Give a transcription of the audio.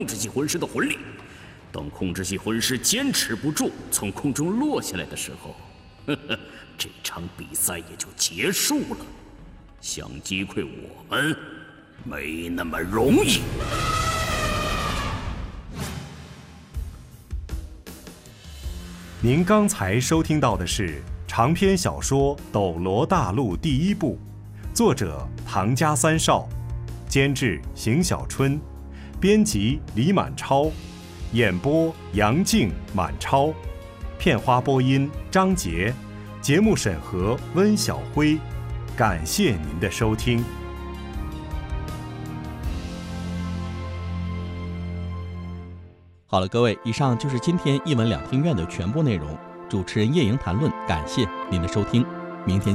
制系魂师的魂力。当控制系魂师坚持不住，从空中落下来的时候，这场比赛也就结束了。想击溃我们，没那么容易。 您刚才收听到的是长篇小说《斗罗大陆》第一部，作者唐家三少，监制邢小春，编辑李满超，演播杨静、满超，片花播音张杰，节目审核温晓辉。感谢您的收听。 好了，各位，以上就是今天一文两厅院的全部内容。主持人叶莹谈论，感谢您的收听，明天。